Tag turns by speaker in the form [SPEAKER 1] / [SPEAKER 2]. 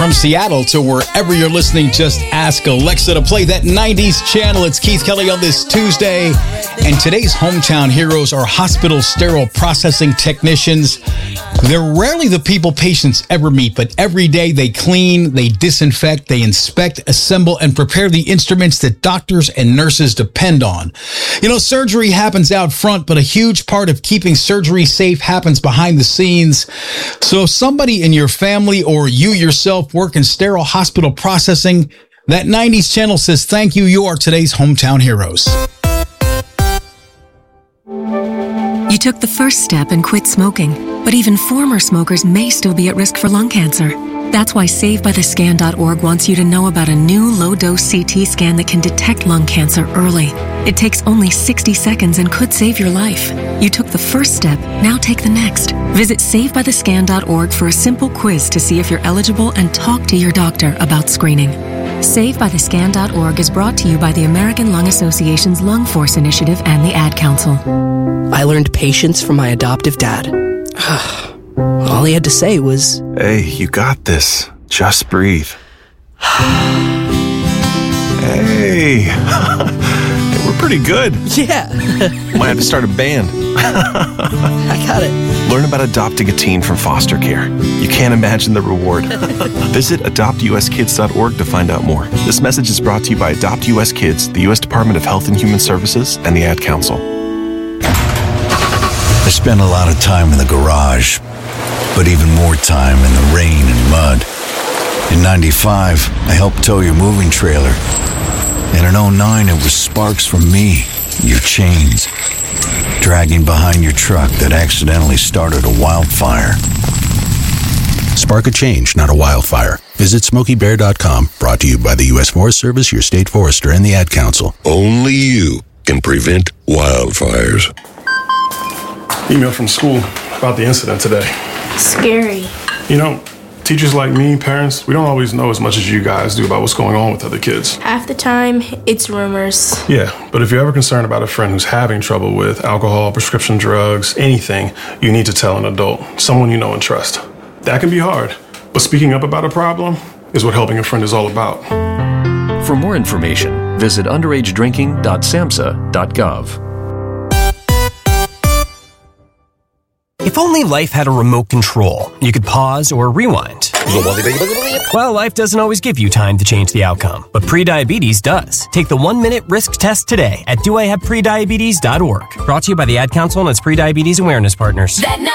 [SPEAKER 1] From Seattle to wherever you're listening, just ask Alexa to play that 90s channel. It's Keith Kelly on this Tuesday. And today's hometown heroes are hospital sterile processing technicians. They're rarely the people patients ever meet, but every day they clean, they disinfect, they inspect, assemble, and prepare the instruments that doctors and nurses depend on. You know, surgery happens out front, but a huge part of keeping surgery safe happens behind the scenes. So if somebody in your family or you yourself work in sterile hospital processing, that 90s channel says thank you. You are today's hometown heroes.
[SPEAKER 2] You took the first step and quit smoking, but even former smokers may still be at risk for lung cancer. That's why SaveByTheScan.org wants you to know about a new low-dose CT scan that can detect lung cancer early. It takes only 60 seconds and could save your life. You took the first step, now take the next. Visit SaveByTheScan.org for a simple quiz to see if you're eligible and talk to your doctor about screening. SaveByTheScan.org is brought to you by the American Lung Association's Lung Force Initiative and the Ad Council.
[SPEAKER 3] I learned patience from my adoptive dad. All he had to say was,
[SPEAKER 4] "Hey, you got this. Just breathe." Hey, we're pretty good.
[SPEAKER 3] Yeah.
[SPEAKER 4] Might have to start a band.
[SPEAKER 3] I got it.
[SPEAKER 4] Learn about adopting a teen from foster care. You can't imagine the reward. Visit adoptuskids.org to find out more. This message is brought to you by Adopt US Kids, the U.S. Department of Health and Human Services, and the Ad Council.
[SPEAKER 5] I spent a lot of time in the garage, but even more time in the rain and mud. In 95, I helped tow your moving trailer. And in 09, it was sparks from me, your chains, dragging behind your truck that accidentally started a wildfire.
[SPEAKER 6] Spark a change, not a wildfire. Visit SmokeyBear.com, brought to you by the U.S. Forest Service, your state forester, and the Ad Council.
[SPEAKER 7] Only you can prevent wildfires.
[SPEAKER 8] Email from school about the incident today.
[SPEAKER 9] Scary.
[SPEAKER 8] You know, teachers like me, parents, we don't always know as much as you guys do about what's going on with other kids.
[SPEAKER 9] Half the time, it's rumors.
[SPEAKER 8] Yeah, but if you're ever concerned about a friend who's having trouble with alcohol, prescription drugs, anything, you need to tell an adult, someone you know and trust. That can be hard, but speaking up about a problem is what helping a friend is all about.
[SPEAKER 10] For more information, visit underagedrinking.samhsa.gov.
[SPEAKER 11] If only life had a remote control, you could pause or rewind. Well, life doesn't always give you time to change the outcome, but prediabetes does. Take the 1-minute risk test today at doihaveprediabetes.org. Brought to you by the Ad Council and its prediabetes awareness partners.